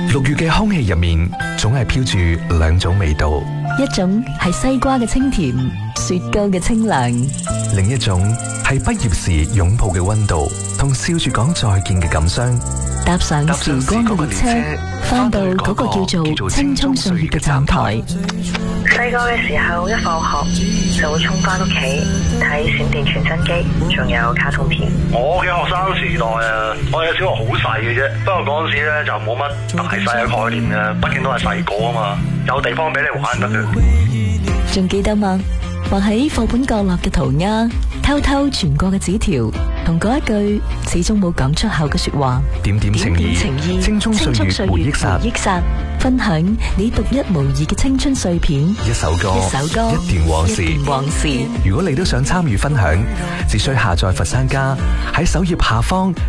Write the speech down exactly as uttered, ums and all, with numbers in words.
六月嘅空氣入面，總係飄住兩種味道， 一種係西瓜嘅清甜，雪糕嘅清涼； 另一種係畢業時擁抱嘅溫度，同笑住講再見嘅感傷。 搭上時光嘅列車，翻到嗰個叫做青蔥歲月嘅站台。 細個嘅時候，一放學就會衝翻屋企睇閃電傳真機，仲有卡通片。 我嘅學生時代啊，我嘅小學好細嘅啫，不過嗰陣時咧就冇乜大細嘅概念嘅，畢竟都係細個啊嘛，有地方俾你玩得嘅。 仲記得嗎？畫喺課本角落嘅塗鴉，偷偷傳過嘅紙條，同嗰一句始終冇講出口嘅說話， 點點情意，青蔥歲月回憶殺， 回憶殺，分享你獨一無二嘅青春碎片， 一首歌， 一首歌， 一段往事， 一段往事。 如果你都想參與分享，只需下載佛山家，喺首頁下方